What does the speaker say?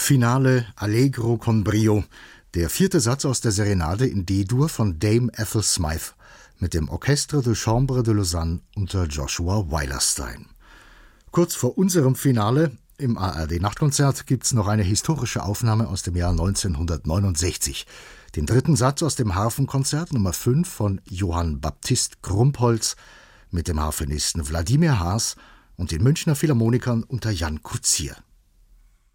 Finale Allegro con brio, der vierte Satz aus der Serenade in D-Dur von Dame Ethel Smythe mit dem Orchestre de Chambre de Lausanne unter Joshua Weilerstein. Kurz vor unserem Finale im ARD-Nachtkonzert gibt's noch eine historische Aufnahme aus dem Jahr 1969. Den dritten Satz aus dem Harfenkonzert Nummer 5 von Johann Baptist Krumpholz mit dem Harfenisten Wladimir Haas und den Münchner Philharmonikern unter Jan Kuzier.